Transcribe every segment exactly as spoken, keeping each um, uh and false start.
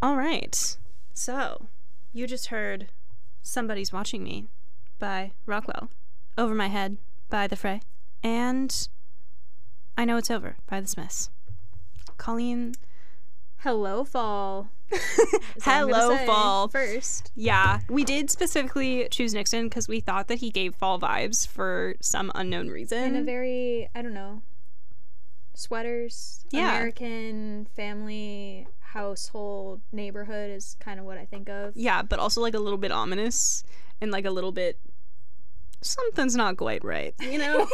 All right. So, you just heard Somebody's Watching Me by Rockwell, Over My Head by The Fray, and I Know It's Over by The Smiths. Colleen. Hello, fall. Hello, fall. First. Yeah, we did specifically choose Nixon because we thought that he gave fall vibes for some unknown reason. In a very, I don't know, sweaters, yeah. American family, household, neighborhood is kind of what I think of. Yeah, but also like a little bit ominous and like a little bit something's not quite right, you know?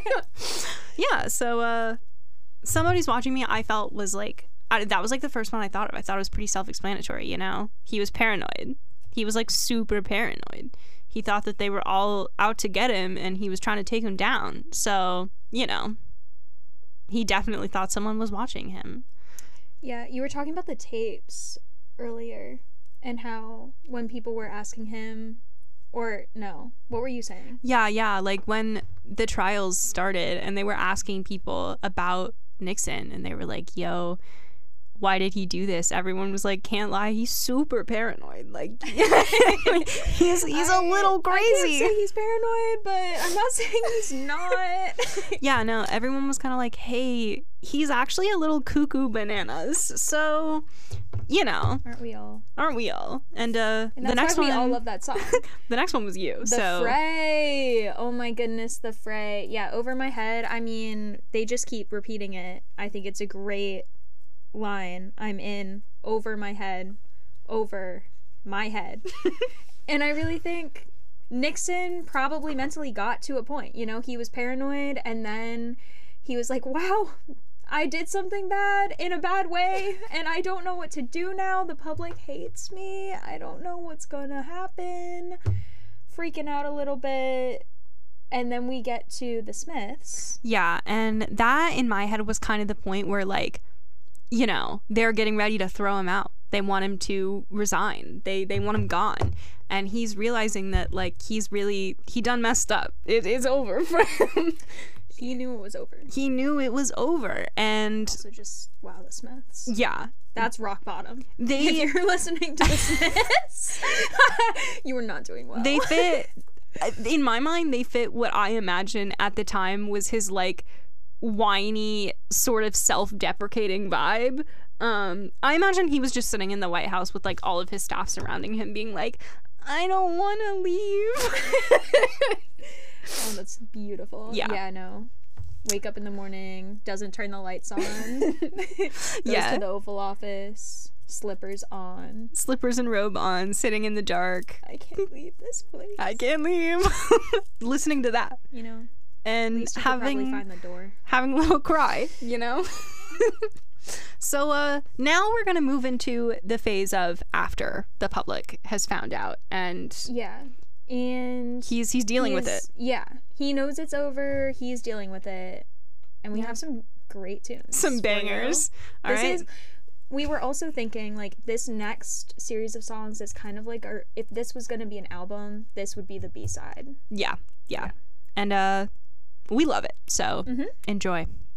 Yeah, so uh, Somebody's Watching Me, I felt was like, I, that was like the first one I thought of. I thought it was pretty self-explanatory, you know? He was paranoid. He was like super paranoid. He thought that they were all out to get him and he was trying to take him down. So, you know, he definitely thought someone was watching him. Yeah, you were talking about the tapes earlier and how when people were asking him, or no, what were you saying? Yeah, yeah, like when the trials started and they were asking people about Nixon and they were like, yo, why did he do this? Everyone was like, can't lie, he's super paranoid. Like, he's he's I, a little crazy. I can't say he's paranoid, but I'm not saying he's not. Yeah, no, everyone was kind of like, hey, he's actually a little cuckoo bananas. So, you know. Aren't we all? Aren't we all? And, uh, and the next why one. we all love that song. The next one was you. The so. Fray. Oh my goodness, The Fray. Yeah, Over My Head. I mean, they just keep repeating it. I think it's a great line. I'm in over my head, over my head. And I really think Nixon probably mentally got to a point, you know, he was paranoid and then he was like, wow, I did something bad in a bad way and I don't know what to do now. The public hates me. I don't know what's gonna happen. Freaking out a little bit. And then we get to the Smiths. Yeah, and that in my head was kind of the point where, like, you know, they're getting ready to throw him out. They want him to resign. They they want him gone. And he's realizing that, like, he's really, he done messed up. It is over for him. He knew it was over. He knew it was over. And also just, wow, the Smiths. Yeah. That's rock bottom. They, if you're listening to the Smiths, you were not doing well. They fit, in my mind, they fit what I imagine at the time was his, like, whiny sort of self-deprecating vibe. um I imagine he was just sitting in the White House with like all of his staff surrounding him being like, I don't want to leave. Oh, that's beautiful. Yeah. Yeah, no. Wake up in the morning, doesn't turn the lights on. Goes Yeah. to the Oval Office, slippers on. Slippers and robe on, sitting in the dark. I can't leave this place. I can't leave. Listening to that. You know. And having find the door. having a little cry, you know. So uh now we're gonna move into the phase of after the public has found out, and yeah, and he's he's dealing he's, with it. Yeah, he knows it's over. He's dealing with it, and we yeah. have some great tunes, some bangers. All this right. Is, we were also thinking like this next series of songs is kind of like our, if this was gonna be an album, this would be the B side. Yeah, yeah, yeah. And uh. we love it, so mm-hmm. enjoy.